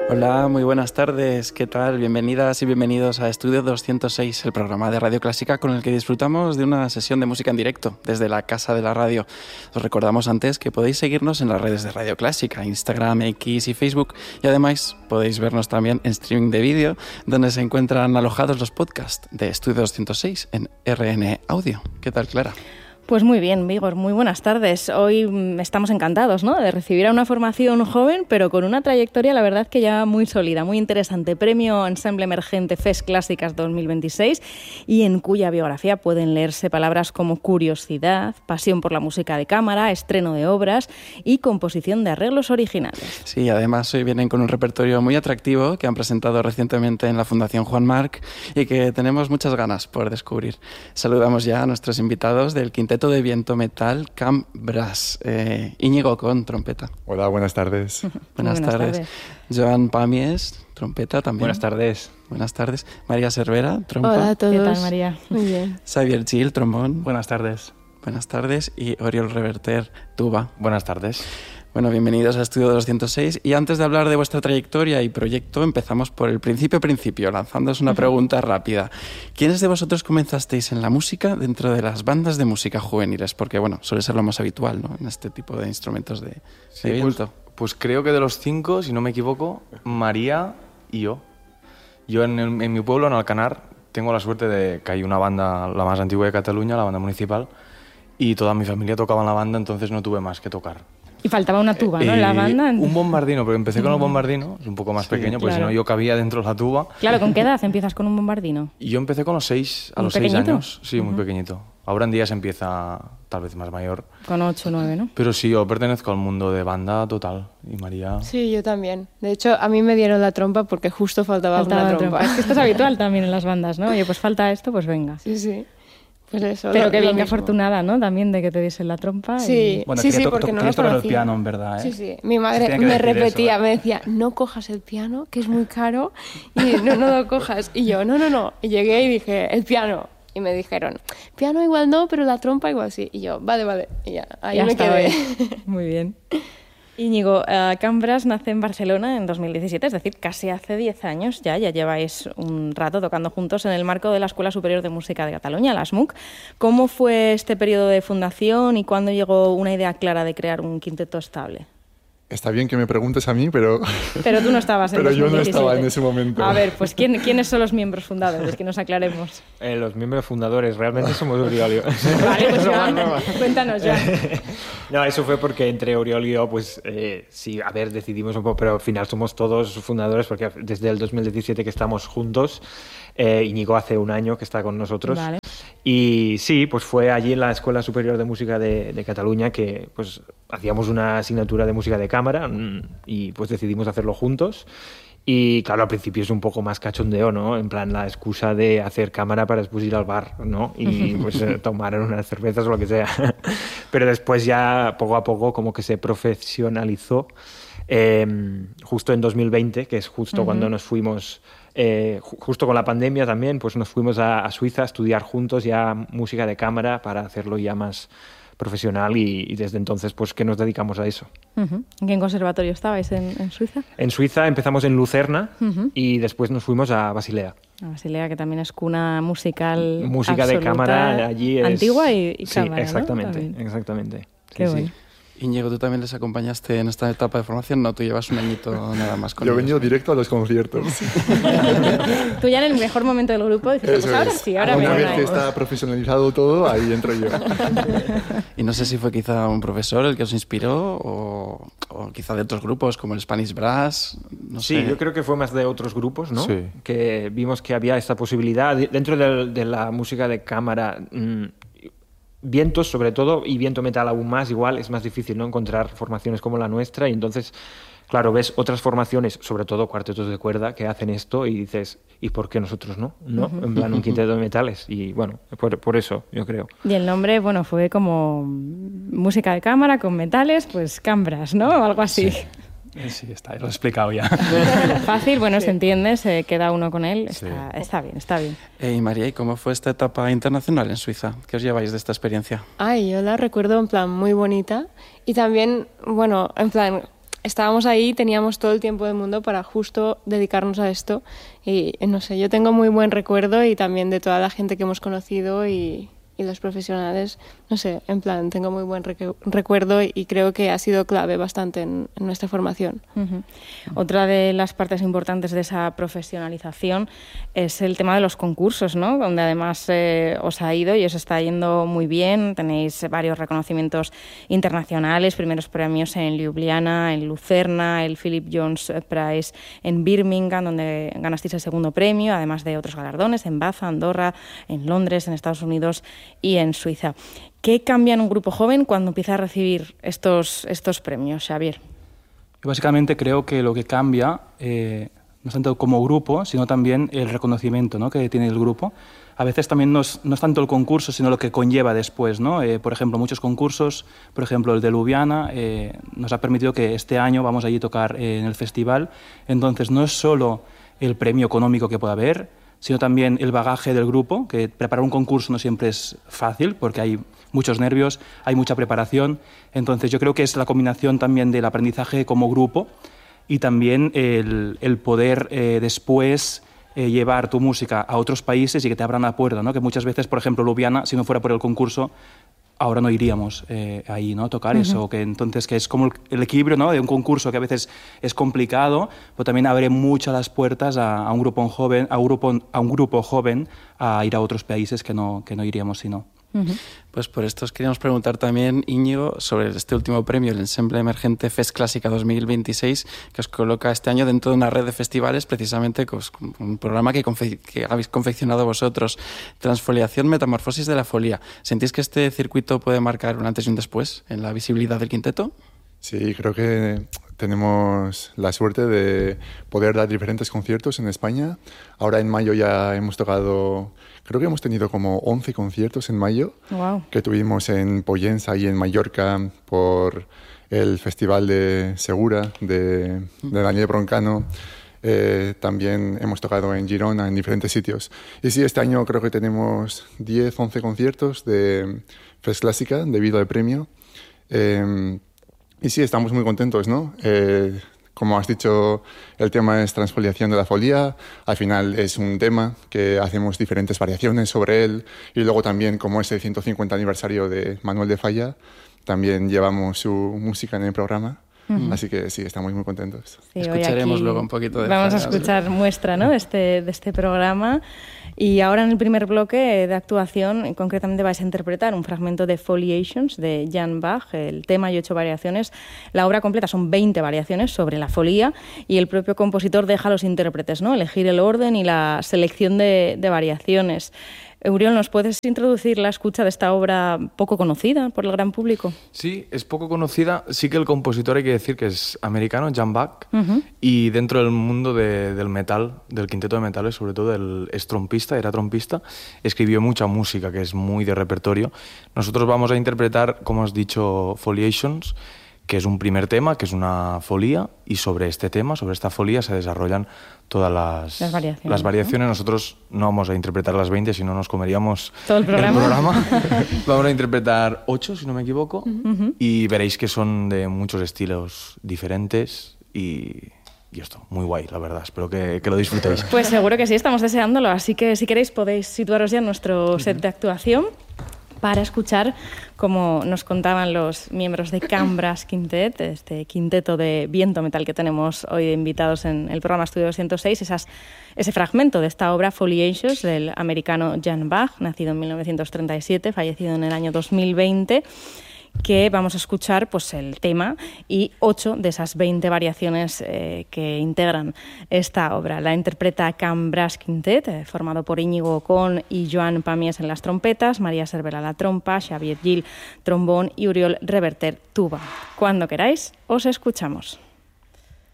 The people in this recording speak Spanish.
Hola, muy buenas tardes. ¿Qué tal? Bienvenidas y bienvenidos a Estudio 206, el programa de Radio Clásica con el que disfrutamos de una sesión de música en directo desde la Casa de la Radio. Os recordamos antes que podéis seguirnos en las redes de Radio Clásica, Instagram, X y Facebook, y además podéis vernos también en streaming de vídeo, donde se encuentran alojados los podcasts de Estudio 206 en RN Audio. ¿Qué tal, Clara? Pues muy bien, Vigor, muy buenas tardes. Hoy estamos encantados, ¿no?, de recibir a una formación joven, pero con una trayectoria, la verdad, que ya muy sólida, muy interesante. Premio Ensemble Emergente FES Clásicas 2026, y en cuya biografía pueden leerse palabras como curiosidad, pasión por la música de cámara, estreno de obras y composición de arreglos originales. Sí, además hoy vienen con un repertorio muy atractivo que han presentado recientemente en la Fundación Juan Marc y que tenemos muchas ganas por descubrir. Saludamos ya a nuestros invitados del Quinteto de Viento Metal Camp Brass. Íñigo con trompeta. Hola, buenas tardes. Buenas tardes. Joan Pamies, trompeta también. Buenas tardes. Buenas tardes. María Cervera, trompa. Hola a todos. ¿Qué tal, María? Muy bien. Xavier Gil, trombón. Buenas tardes. Buenas tardes. Y Oriol Reverter, tuba. Buenas tardes. Bueno, bienvenidos a Estudio 206. Y antes de hablar de vuestra trayectoria y proyecto, empezamos por el principio, lanzándoos una pregunta rápida. ¿Quiénes de vosotros comenzasteis en la música dentro de las bandas de música juveniles? Porque, bueno, suele ser lo más habitual, ¿no?, en este tipo de instrumentos de viento. Pues creo que de los 5, si no me equivoco, María y yo. Yo en mi pueblo, en Alcanar, tengo la suerte de que hay una banda, la más antigua de Cataluña, la banda municipal, y toda mi familia tocaba en la banda, entonces no tuve más que tocar. Y faltaba una tuba, ¿no?, en la banda. Un bombardino, porque empecé con el bombardino, es un poco más pequeño, porque claro. si no yo cabía dentro de la tuba. Claro, ¿con qué edad empiezas con un bombardino? Y yo empecé con los 6, a ¿Muy los 6 pequeñito? años. Sí, muy pequeñito. Ahora en día se empieza tal vez más mayor. Con 8 o 9, ¿no? Pero sí, yo pertenezco al mundo de banda total. Y María... Sí, yo también. De hecho, a mí me dieron la trompa porque justo faltaba una trompa. Es que esto es habitual también en las bandas, ¿no? Oye, pues falta esto, pues venga. Sí, sí. Pues eso. Pero qué bien, qué mismo. afortunada, ¿no?, también de que te diesen la trompa. Sí, Bueno, sí, quería porque no lo querías tocar el conocía. piano, en verdad, ¿eh? Sí, sí. Mi madre Tenía que me decir repetía, eso, ¿eh? me decía, no cojas el piano, que es muy caro, y no lo cojas. Y yo, no. Y llegué y dije, el piano. Y me dijeron, piano igual no, pero la trompa igual sí. Y yo, vale. Y ya, ahí Ya me está, quedé. Muy bien. Íñigo, Camp Brass nace en Barcelona en 2017, es decir, casi hace 10 años ya lleváis un rato tocando juntos en el marco de la Escuela Superior de Música de Cataluña, la SMUC. ¿Cómo fue este periodo de fundación y cuándo llegó una idea clara de crear un quinteto estable? Está bien que me preguntes a mí, pero... Pero tú no estabas en Pero yo no 2017. estaba en ese momento. A ver, pues ¿quiénes son los miembros fundadores? Que nos aclaremos. Los miembros fundadores, realmente somos Oriol y yo. Vale, pues Joan, cuéntanos ya. No, eso fue porque entre Oriol y yo, pues sí, a ver, decidimos un poco, pero al final somos todos fundadores porque desde el 2017 que estamos juntos, Íñigo hace un año que está con nosotros. Vale. Y sí, pues fue allí en la Escuela Superior de Música de Cataluña que pues hacíamos una asignatura de música de cámara y pues decidimos hacerlo juntos. Y claro, al principio es un poco más cachondeo, ¿no? En plan, la excusa de hacer cámara para después ir al bar, ¿no? Y pues tomar unas cervezas o lo que sea. Pero después ya, poco a poco, como que se profesionalizó. Justo en 2020, que es justo cuando nos fuimos... justo con la pandemia también, pues nos fuimos a Suiza a estudiar juntos ya música de cámara para hacerlo ya más profesional y desde entonces pues que nos dedicamos a eso. ¿En qué conservatorio estabais en Suiza? En Suiza empezamos en Lucerna y después nos fuimos a Basilea. A Basilea, que también es cuna musical Música absoluta, de cámara allí es... antigua y cámara, sí, exactamente, ¿no? Exactamente. Qué Sí, bueno. sí. Íñigo, ¿tú también les acompañaste en esta etapa de formación? No, tú llevas un añito nada más con Yo he ellos. venido directo a los conciertos. Tú ya en el mejor momento del grupo dijiste, pues Eso ahora es. sí, ahora Una me vez que está profesionalizado todo, ahí entro yo. Y no sé si fue quizá un profesor el que os inspiró o quizá de otros grupos como el Spanish Brass, no Sí, sé. yo creo que fue más de otros grupos, ¿no? Sí. Que vimos que había esta posibilidad dentro de la música de cámara. Vientos, sobre todo, y viento metal aún más, igual es más difícil, ¿no?, encontrar formaciones como la nuestra, y entonces, claro, ves otras formaciones, sobre todo cuartetos de cuerda, que hacen esto y dices, ¿y por qué nosotros no? ¿No? En plan, un quinteto de metales, y bueno, por eso, yo creo. Y el nombre, bueno, fue como música de cámara con metales, pues Camp Brass, ¿no? O algo así. Sí, está, lo he explicado ya. Fácil, bueno, se entiende, se queda uno con él, Sí. está bien, está bien. Y María, ¿y cómo fue esta etapa internacional en Suiza? ¿Qué os lleváis de esta experiencia? Ay, yo la recuerdo en plan muy bonita y también, bueno, en plan estábamos ahí, teníamos todo el tiempo del mundo para justo dedicarnos a esto. Y no sé, yo tengo muy buen recuerdo y también de toda la gente que hemos conocido y los profesionales, no sé, en plan, tengo muy buen recuerdo y creo que ha sido clave bastante en nuestra formación. Uh-huh. Otra de las partes importantes de esa profesionalización es el tema de los concursos, ¿no? Donde además os ha ido y os está yendo muy bien, tenéis varios reconocimientos internacionales, primeros premios en Ljubljana, en Lucerna, el Philip Jones Prize en Birmingham, donde ganasteis el segundo premio, además de otros galardones en Baza, Andorra, en Londres, en Estados Unidos y en Suiza. ¿Qué cambia en un grupo joven cuando empieza a recibir estos premios, Xavier? Yo básicamente creo que lo que cambia, no es tanto como grupo, sino también el reconocimiento, ¿no?, que tiene el grupo. A veces también no es tanto el concurso, sino lo que conlleva después, ¿no? Por ejemplo, muchos concursos, por ejemplo el de Ljubljana, nos ha permitido que este año vamos allí a tocar en el festival. Entonces no es solo el premio económico que pueda haber, sino también el bagaje del grupo, que preparar un concurso no siempre es fácil, porque hay muchos nervios, hay mucha preparación. Entonces yo creo que es la combinación también del aprendizaje como grupo y también el poder después llevar tu música a otros países y que te abran la puerta, ¿no? Que muchas veces, por ejemplo, Ljubljana, si no fuera por el concurso, ahora no iríamos ahí, ¿no?, a tocar eso, que entonces que es como el equilibrio, ¿no?, de un concurso que a veces es complicado, pero también abre mucho las puertas a un grupo joven, a un grupo joven a ir a otros países que no iríamos si no. Pues por esto os queríamos preguntar también, Íñigo, sobre este último premio, el Ensemble Emergente Fest Clásica 2026, que os coloca este año dentro de una red de festivales, precisamente con un programa que habéis confeccionado vosotros, Transfoliación, Metamorfosis de la Folía. ¿Sentís que este circuito puede marcar un antes y un después en la visibilidad del quinteto? Sí, creo que tenemos la suerte de poder dar diferentes conciertos en España. Ahora en mayo ya hemos tocado, creo que hemos tenido como 11 conciertos en mayo, wow, que tuvimos en Pollença y en Mallorca por el Festival de Segura de Daniel Broncano. También hemos tocado en Girona, en diferentes sitios. Y sí, este año creo que tenemos 10, 11 conciertos de Fest Clásica debido al premio. Y sí, estamos muy contentos, ¿no? Como has dicho, el tema es Transfoliación de la Folía. Al final es un tema que hacemos diferentes variaciones sobre él. Y luego también, como es el 150 aniversario de Manuel de Falla, también llevamos su música en el programa. Así que sí, estamos muy contentos. Sí, escucharemos luego un poquito de vamos Falla, a escuchar muestra, ¿no?, de este programa. Y ahora en el primer bloque de actuación, concretamente vais a interpretar un fragmento de Foliations de Jan Bach, el tema y 8 variaciones. La obra completa son 20 variaciones sobre la folía y el propio compositor deja a los intérpretes, ¿no?, elegir el orden y la selección de variaciones. Euriol, ¿nos puedes introducir la escucha de esta obra poco conocida por el gran público? Sí, es poco conocida. Sí que el compositor hay que decir que es americano, Jan Bach, y dentro del mundo del metal, del quinteto de metales, sobre todo es trompista, era trompista, escribió mucha música que es muy de repertorio. Nosotros vamos a interpretar, como has dicho, Foliations, que es un primer tema, que es una folía, y sobre este tema, sobre esta folía, se desarrollan todas las variaciones. ¿No? Nosotros no vamos a interpretar las 20, si no nos comeríamos todo el programa. Vamos a interpretar 8, si no me equivoco, y veréis que son de muchos estilos diferentes y esto, muy guay, la verdad. Espero que lo disfrutéis. Pues seguro que sí, estamos deseándolo. Así que si queréis podéis situaros ya en nuestro set de actuación para escuchar, como nos contaban los miembros de Can Brass Quintet, este quinteto de viento metal que tenemos hoy invitados en el programa Estudio 206, ese fragmento de esta obra Foliations del americano Jan Bach, nacido en 1937, fallecido en el año 2020, que vamos a escuchar pues el tema y 8 de esas 20 variaciones que integran esta obra. La interpreta Can Brass Quintet, formado por Íñigo Ocón y Joan Pamies en las trompetas, María Cervera la trompa, Xavier Gil trombón y Uriol Reverter tuba. Cuando queráis, os escuchamos.